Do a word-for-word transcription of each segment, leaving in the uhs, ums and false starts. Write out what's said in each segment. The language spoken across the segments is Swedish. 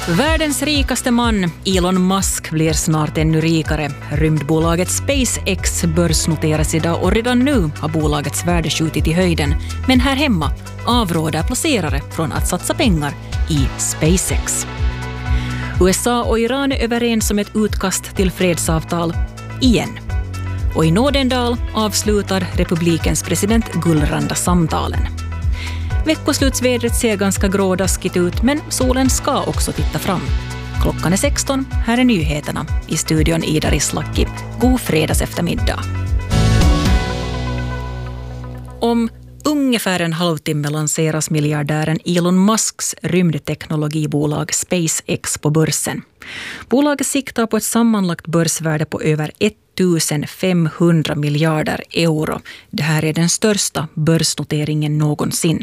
Världens rikaste man, Elon Musk, blir snart ännu rikare. Rymdbolaget SpaceX börsnoteras idag och redan nu har bolagets värde skjutit i höjden. Men här hemma avråder placerare från att satsa pengar i SpaceX. U S A och Iran är överens om ett utkast till fredsavtal igen. Och i Nådendal avslutar republikens president Gullranda samtalen. Veckoslutsvädret ser ganska grådaskigt ut, men solen ska också titta fram. Klockan är sexton, här är nyheterna. I studion Ida Rislaki. God fredags eftermiddag. Om ungefär en halvtimme lanseras miljardären Elon Musks rymdteknologibolag SpaceX på börsen. Bolaget siktar på ett sammanlagt börsvärde på över femtonhundra miljarder euro. Det här är den största börsnoteringen någonsin.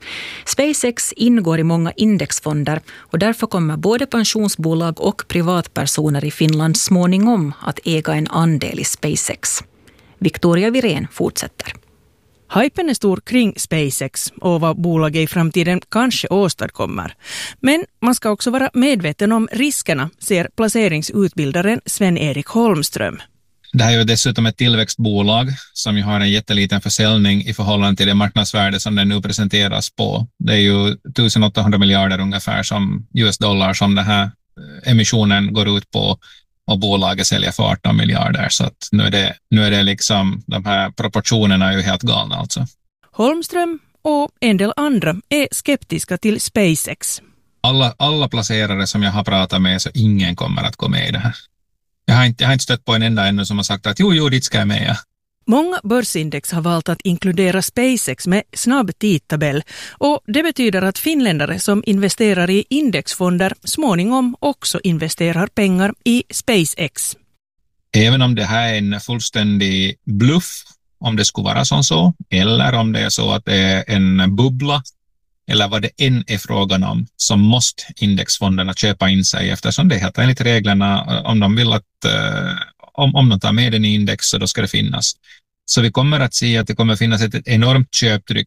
SpaceX ingår i många indexfonder och därför kommer både pensionsbolag och privatpersoner i Finland småningom att äga en andel i SpaceX. Victoria Virén fortsätter. Hypen är stor kring SpaceX och vad bolaget i framtiden kanske åstadkommer. Men man ska också vara medveten om riskerna, ser placeringsutbildaren Sven-Erik Holmström. Det här är ju dessutom ett tillväxtbolag som ju har en jätteliten försäljning i förhållande till det marknadsvärde som den nu presenteras på. Det är ju tusenåttahundra miljarder ungefär som U S-dollar som den här emissionen går ut på, och bolaget säljer för arton miljarder. Så att nu är det, nu är det liksom, de här proportionerna är ju helt galna alltså. Holmström och en del andra är skeptiska till SpaceX. Alla, alla placerare som jag har pratat med, så ingen kommer att gå med i det här. Jag har, inte, jag har inte stött på en enda ännu som har sagt att jo, jo, dit ska jag med. Ja. Många börsindex har valt att inkludera SpaceX med snabb tidtabell, och det betyder att finländare som investerar i indexfonder småningom också investerar pengar i SpaceX. Även om det här är en fullständig bluff, om det skulle vara som så, eller om det är så att det är en bubbla, eller vad det än är frågan om, så måste indexfonderna köpa in sig, eftersom det är helt enligt reglerna, om de vill att eh, om, om de tar med den i index, så då ska det finnas. Så vi kommer att se att det kommer finnas ett, ett enormt köptryck.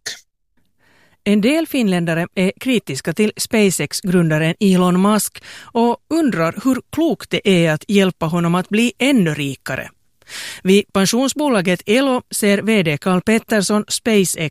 En del finländare är kritiska till SpaceX-grundaren Elon Musk och undrar hur klokt det är att hjälpa honom att bli ännu rikare. Vid pensionsbolaget Elo ser vd Carl Pettersson SpaceX